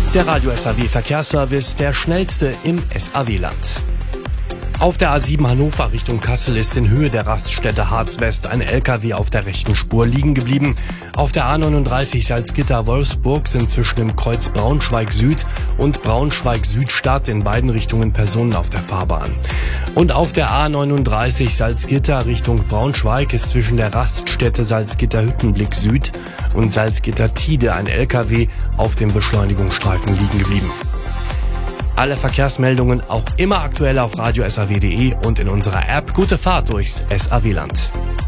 Der Radio SAW Verkehrsservice, der schnellste im SAW-Land. Auf der A7 Hannover Richtung Kassel ist in Höhe der Raststätte Harz West ein LKW auf der rechten Spur liegen geblieben. Auf der A39 Salzgitter-Wolfsburg sind zwischen dem Kreuz Braunschweig-Süd und Braunschweig-Südstadt in beiden Richtungen Personen auf der Fahrbahn. Und auf der A39 Salzgitter Richtung Braunschweig ist zwischen der Raststätte Salzgitter-Hüttenblick Süd und Salzgitter-Tide ein LKW auf dem Beschleunigungsstreifen liegen geblieben. Alle Verkehrsmeldungen auch immer aktuell auf radiosaw.de und in unserer App. Gute Fahrt durchs SAW-Land.